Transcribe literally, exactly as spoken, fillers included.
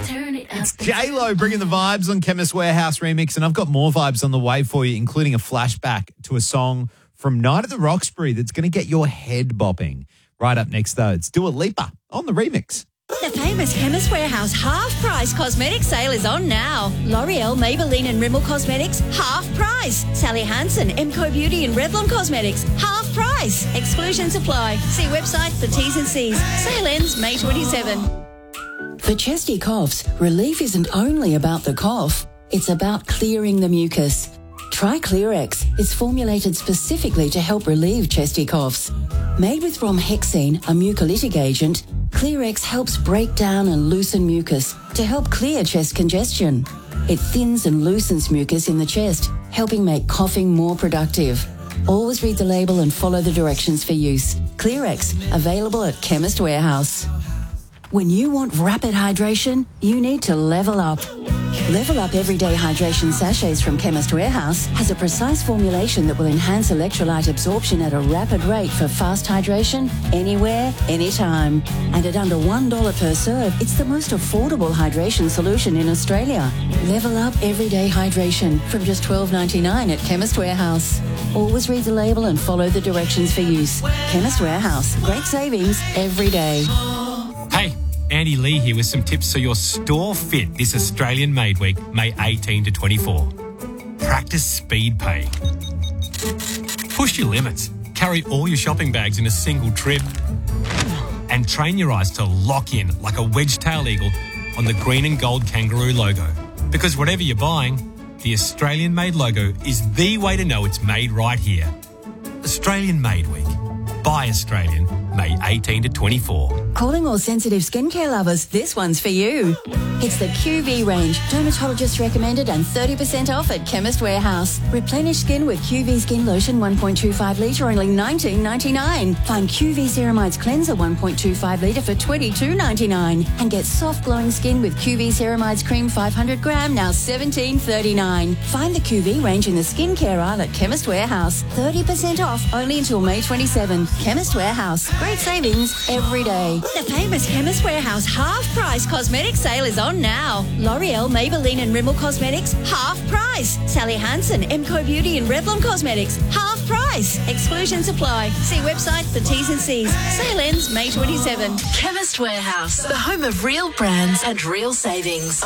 Turn it up. It's J-Lo bringing the vibes on Chemist Warehouse Remix, and I've got more vibes on the way for you, including a flashback to a song from Night at the Roxbury that's going to get your head bopping. Right up next, though, it's Dua Lipa on the remix. The famous Chemist Warehouse half-price cosmetic sale is on now. L'Oreal, Maybelline and Rimmel Cosmetics, half price. Sally Hansen, Emco Beauty and Revlon Cosmetics, half price. Exclusions apply. See website for T's and C's. Sale ends May twenty-seventh. For chesty coughs, relief isn't only about the cough, it's about clearing the mucus. Try Clearex. It's formulated specifically to help relieve chesty coughs. Made with bromhexine, a mucolytic agent, Clearex helps break down and loosen mucus to help clear chest congestion. It thins and loosens mucus in the chest, helping make coughing more productive. Always read the label and follow the directions for use. Clearex, available at Chemist Warehouse. When you want rapid hydration, you need to level up. Level Up Everyday Hydration Sachets from Chemist Warehouse has a precise formulation that will enhance electrolyte absorption at a rapid rate for fast hydration anywhere, anytime. And at under one dollar per serve, it's the most affordable hydration solution in Australia. Level Up Everyday Hydration from just twelve ninety-nine at Chemist Warehouse. Always read the label and follow the directions for use. Chemist Warehouse. Great savings every day. Hey, Andy Lee here with some tips so your store fit this Australian Made Week, May eighteenth to twenty-fourth. Practice speed pay. Push your limits. Carry all your shopping bags in a single trip. And train your eyes to lock in like a wedge-tailed eagle on the green and gold kangaroo logo. Because whatever you're buying, the Australian Made logo is the way to know it's made right here. Australian Made Week. Buy Australian, May eighteenth to twenty-fourth. Calling all sensitive skincare lovers, this one's for you. It's the Q V range, dermatologist recommended and thirty percent off at Chemist Warehouse. Replenish skin with Q V Skin Lotion one point two five litre, only nineteen ninety-nine. Find Q V Ceramides Cleanser one point two five litre for twenty-two ninety-nine. And get soft glowing skin with Q V Ceramides Cream five hundred gram, now seventeen thirty-nine. Find the Q V range in the skincare aisle at Chemist Warehouse. thirty percent off only until May twenty-seventh. Chemist Warehouse. Great savings every day. The famous Chemist Warehouse half-price cosmetic sale is on now. L'Oreal, Maybelline and Rimmel Cosmetics, half price. Sally Hansen, Emco Beauty and Revlon Cosmetics, half price. Exclusions apply. See website for T's and C's. Sale ends May twenty-seventh. Chemist Warehouse, the home of real brands and real savings.